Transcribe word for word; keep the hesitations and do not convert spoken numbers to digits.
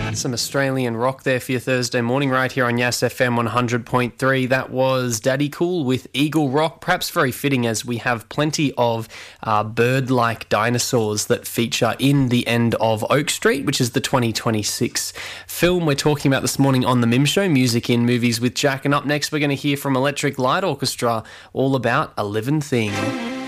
Some Australian rock there for your Thursday morning right here on Yass F M one hundred point three. That was Daddy Cool with Eagle Rock. Perhaps very fitting as we have plenty of uh, bird-like dinosaurs that feature in The End of Oak Street, which is the twenty twenty-six film we're talking about this morning on The Mim Show, Music in Movies with Jack. And up next we're going to hear from Electric Light Orchestra all about A Living Thing.